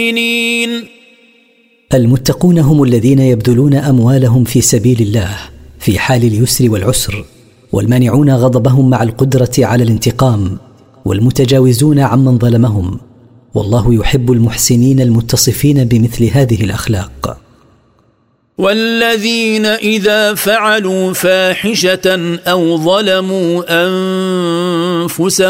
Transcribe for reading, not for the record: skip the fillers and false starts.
المتقون هم الذين يبذلون أموالهم في سبيل الله في حال اليسر والعسر، والمانعون غضبهم مع القدرة على الانتقام، والمتجاوزون عمن ظلمهم، والله يحب المحسنين المتصفين بمثل هذه الأخلاق. والذين إذا فعلوا فاحشة أو ظلموا أنفسهم